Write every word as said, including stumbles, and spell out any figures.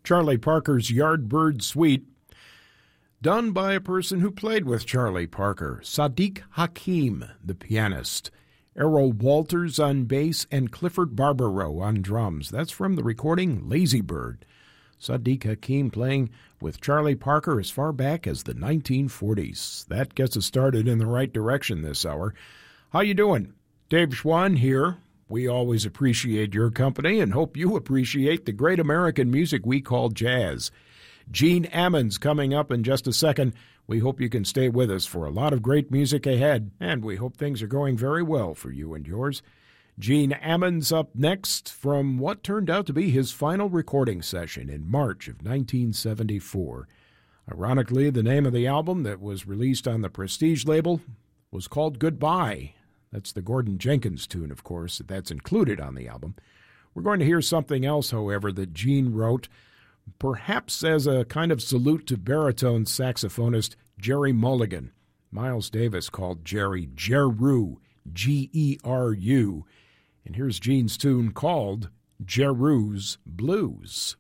Charlie Parker's Yardbird Suite, done by a person who played with Charlie Parker, Sadiq Hakim, the pianist, Errol Walters on bass, and Clifford Barbaro on drums. That's from the recording Lazy Bird. Sadiq Hakim playing with Charlie Parker as far back as the nineteen forties. That gets us started in the right direction this hour. How you doing? Dave Schwann here. We always appreciate your company and hope you appreciate the great American music we call jazz. Gene Ammons coming up in just a second. We hope you can stay with us for a lot of great music ahead, and we hope things are going very well for you and yours. Gene Ammons up next from what turned out to be his final recording session in March of nineteen seventy-four. Ironically, the name of the album that was released on the Prestige label was called Goodbye. That's the Gordon Jenkins tune, of course, that's included on the album. We're going to hear something else, however, that Gene wrote, perhaps as a kind of salute to baritone saxophonist Jerry Mulligan. Miles Davis called Jerry Jeru, G E R U. And here's Gene's tune called Jeru's Blues.